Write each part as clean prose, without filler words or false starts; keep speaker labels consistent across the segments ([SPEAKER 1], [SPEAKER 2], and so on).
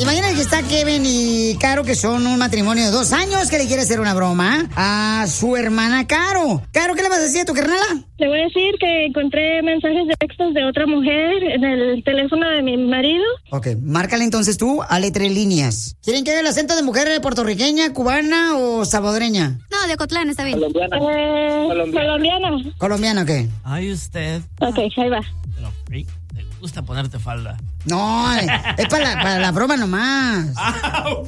[SPEAKER 1] imagínate que está Kevin y Caro, que son un matrimonio de 2 años, que le quiere hacer una broma a su hermana Caro. Caro, ¿qué le vas a decir a tu carnala?
[SPEAKER 2] Le voy a decir que encontré mensajes de textos de otra mujer en el teléfono de mi marido.
[SPEAKER 1] Ok, márcale entonces tú a letras líneas. ¿Quieren que haga el acento de mujer puertorriqueña, cubana o salvadoreña?
[SPEAKER 3] No, de Ocotlán, está bien.
[SPEAKER 2] Colombiana.
[SPEAKER 1] ¿Colombiana o qué?
[SPEAKER 4] Ay, usted.
[SPEAKER 2] Ok, ahí va.
[SPEAKER 4] Pero, Rick, ¿te gusta ponerte falda?
[SPEAKER 1] No, es para la broma nomás.
[SPEAKER 4] Ok.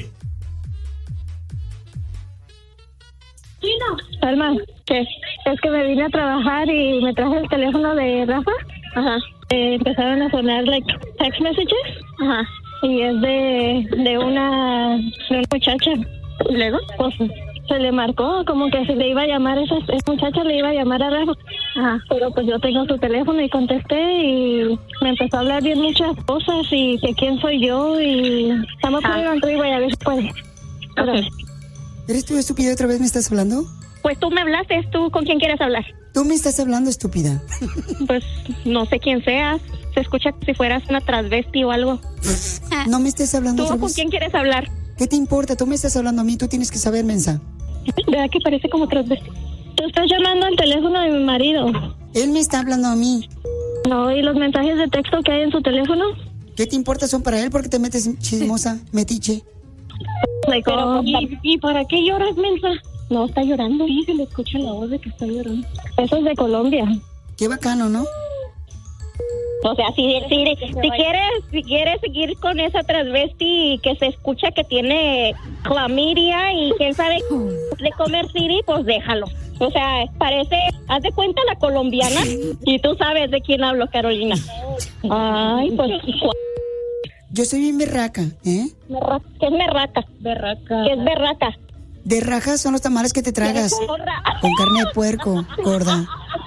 [SPEAKER 2] Alma, ¿qué? Es que me vine a trabajar y me traje el teléfono de Rafa. Ajá. Empezaron a sonar text messages. Ajá. Y es de una muchacha. ¿Y luego? Pues se le marcó como que se le iba a llamar esa muchacha, le iba a llamar a Rafa. Ajá. Pero pues yo tengo su teléfono y contesté y me empezó a hablar bien muchas cosas y que quién soy yo y estamos poniendo y voy a ver si puede. Okay.
[SPEAKER 1] ¿Eres tú, estúpida, otra vez me estás hablando?
[SPEAKER 2] Pues tú me hablaste, ¿tú con quién quieres hablar?
[SPEAKER 1] Tú me estás hablando, estúpida.
[SPEAKER 2] Pues no sé quién seas, se escucha como si fueras una transvesti o algo.
[SPEAKER 1] No me estés hablando otra
[SPEAKER 2] ¿Tú con
[SPEAKER 1] vez.
[SPEAKER 2] quién quieres hablar?
[SPEAKER 1] ¿Qué te importa? Tú me estás hablando a mí, tú tienes que saber, mensa.
[SPEAKER 2] ¿Verdad que parece como transvesti? Tú estás llamando al teléfono de mi marido.
[SPEAKER 1] Él me está hablando a mí.
[SPEAKER 2] No, ¿y los mensajes de texto que hay en su teléfono?
[SPEAKER 1] ¿Qué te importa? Son para él porque te metes chismosa, metiche.
[SPEAKER 2] Pero, ¿y para qué lloras, mensa? No, está llorando. Sí, se le escucha la voz de que está llorando. Eso es de Colombia.
[SPEAKER 1] Qué bacano, ¿no?
[SPEAKER 2] O sea, si quieres seguir con esa transvesti que se escucha que tiene clamidia y quién sabe de comer siri, pues déjalo. O sea, parece, haz de cuenta la colombiana y tú sabes de quién hablo, Carolina. Ay, pues...
[SPEAKER 1] Yo soy bien berraca, ¿eh?
[SPEAKER 2] ¿Qué es berraca? Berraca. ¿Qué es berraca?
[SPEAKER 1] De rajas son los tamales que te tragas. Con carne de puerco, gorda.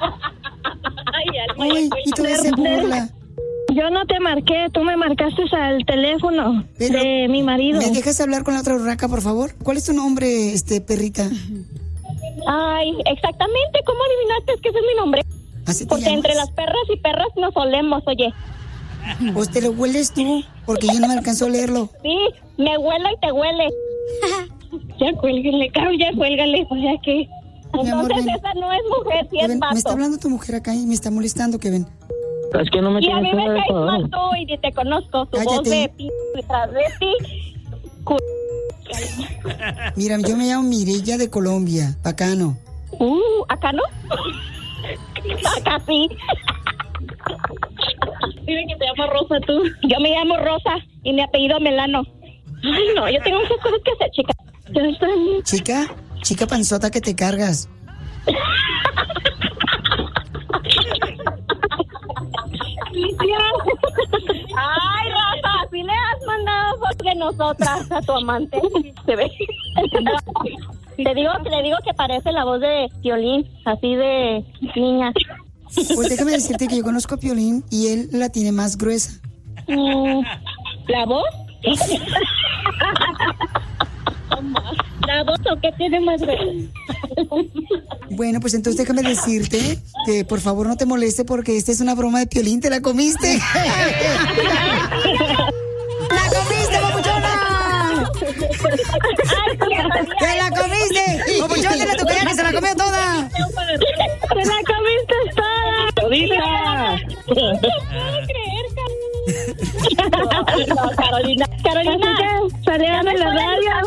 [SPEAKER 1] Ay, y tú se burla.
[SPEAKER 2] Yo no te marqué, tú me marcaste al teléfono de mi marido.
[SPEAKER 1] ¿Me dejas hablar con la otra urraca, por favor? ¿Cuál es tu nombre, perrita?
[SPEAKER 2] Ay, exactamente, ¿cómo adivinaste que ese es mi nombre?
[SPEAKER 1] ¿Así te
[SPEAKER 2] Porque
[SPEAKER 1] llamas?
[SPEAKER 2] entre las perras y perras nos olemos, oye.
[SPEAKER 1] Pues te lo hueles tú, porque yo no me alcanzó a leerlo.
[SPEAKER 2] Sí, me huela y te huele. Ya cuélguenle, Caro, ya cuélgale, o sea que... Entonces esa no es mujer, sí es
[SPEAKER 1] Kevin,
[SPEAKER 2] vato.
[SPEAKER 1] me está hablando tu mujer acá y me está molestando, Kevin.
[SPEAKER 5] Es que no me
[SPEAKER 2] Y a
[SPEAKER 5] tienes
[SPEAKER 2] mí me
[SPEAKER 5] nada de
[SPEAKER 2] caes
[SPEAKER 5] favor.
[SPEAKER 2] mal tú y ni te conozco. Tu voz de transvesti.
[SPEAKER 1] Mira, yo me llamo Mireya de Colombia, bacano.
[SPEAKER 2] ¿Acá no? Acá sí. Dime que te llamas Rosa tú. Yo me llamo Rosa y mi apellido Melano. Ay, no, yo tengo muchas cosas que hacer, chica. Ya está.
[SPEAKER 1] Chica panzota que te cargas.
[SPEAKER 2] Ay, Rafa, si le has mandado fotos de nosotras a tu amante. Se ve. Le digo que parece la voz de Piolín, así de niña.
[SPEAKER 1] Pues déjame decirte que yo conozco a Piolín y él la tiene más gruesa.
[SPEAKER 2] ¿La voz? ¿La voz o qué tiene más gruesa?
[SPEAKER 1] Bueno, pues entonces déjame decirte que por favor no te moleste porque esta es una broma de Piolín, ¿te la comiste? ¡La comiste, papuchona! ¡Te la comiste! ¡Papuchón, dile a tu cuñada que se la comió toda!
[SPEAKER 2] ¡Te la comiste toda!
[SPEAKER 5] ¡Todita!
[SPEAKER 2] No puedo creer, Carolina. Carolina, salieron en la radio.